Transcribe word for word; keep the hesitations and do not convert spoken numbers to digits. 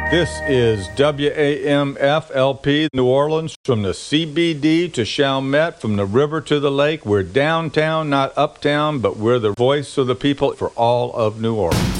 This is W A M F L P New Orleans, from the C B D to Chalmette, from the river to the lake. We're downtown, not uptown, but we're the voice of the people for all of New Orleans.